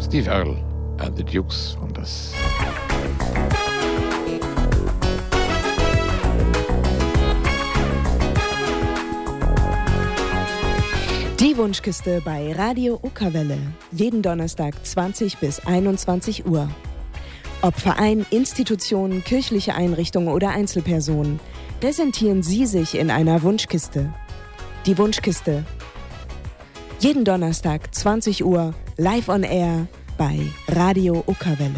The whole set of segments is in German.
Steve Earle and the Dukes und das. Die Wunschkiste bei Radio Okerwelle. Jeden Donnerstag 20 bis 21 Uhr. Ob Verein, Institutionen, kirchliche Einrichtungen oder Einzelpersonen, präsentieren Sie sich in einer Wunschkiste. Die Wunschkiste. Jeden Donnerstag 20 Uhr live on air bei Radio Okerwelle.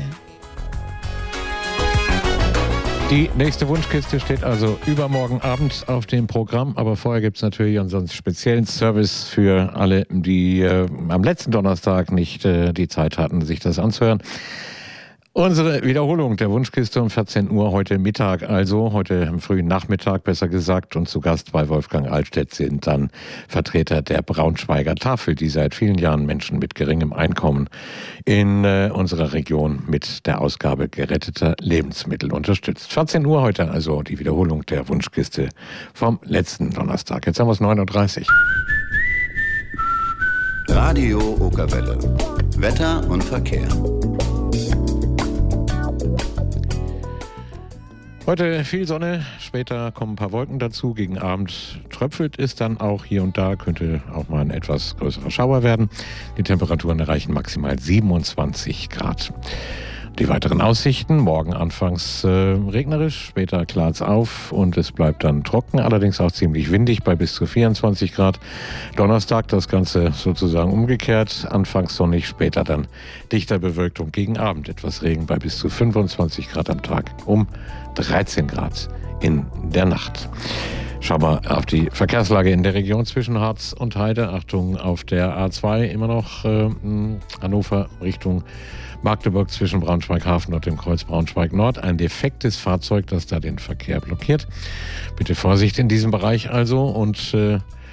Die nächste Wunschkiste steht also übermorgen Abend auf dem Programm, aber vorher gibt es natürlich unseren speziellen Service für alle, die am letzten Donnerstag nicht die Zeit hatten, sich das anzuhören. Unsere Wiederholung der Wunschkiste um 14 Uhr heute Mittag, also heute im frühen Nachmittag besser gesagt, und zu Gast bei Wolfgang Altstedt sind dann Vertreter der Braunschweiger Tafel, die seit vielen Jahren Menschen mit geringem Einkommen in unserer Region mit der Ausgabe geretteter Lebensmittel unterstützt. 14 Uhr heute also die Wiederholung der Wunschkiste vom letzten Donnerstag. Jetzt haben wir es 9.30 Uhr. Radio Okerwelle. Wetter und Verkehr. Heute viel Sonne, später kommen ein paar Wolken dazu. Gegen Abend tröpfelt es dann auch hier und da, könnte auch mal ein etwas größerer Schauer werden. Die Temperaturen erreichen maximal 27 Grad. Die weiteren Aussichten: morgen anfangs regnerisch, später klart es auf und es bleibt dann trocken, allerdings auch ziemlich windig bei bis zu 24 Grad. Donnerstag das Ganze sozusagen umgekehrt, anfangs sonnig, später dann dichter bewölkt und gegen Abend etwas Regen bei bis zu 25 Grad am Tag, um 13 Grad in der Nacht. Schauen wir auf die Verkehrslage in der Region zwischen Harz und Heide. Achtung auf der A2 immer noch Hannover Richtung Magdeburg zwischen Braunschweig-Hafen und dem Kreuz Braunschweig-Nord. Ein defektes Fahrzeug, das da den Verkehr blockiert. Bitte Vorsicht in diesem Bereich also. Und